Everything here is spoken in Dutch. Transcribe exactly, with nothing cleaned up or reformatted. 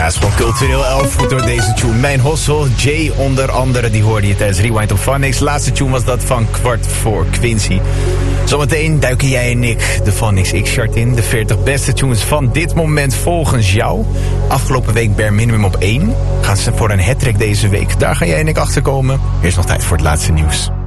Ja, het is gewoon cultureel elfvoet door deze tune. Mijn Hossel, Jay onder andere, die hoorde je tijdens Rewind op Funix. Laatste tune was dat van kwart voor Quincy. Zometeen duiken jij en ik de Funix X-chart in. De veertig beste tunes van dit moment volgens jou. Afgelopen week bare minimum op één. Gaan ze voor een hattrick deze week. Daar gaan jij en ik achter komen. Er is nog tijd voor het laatste nieuws.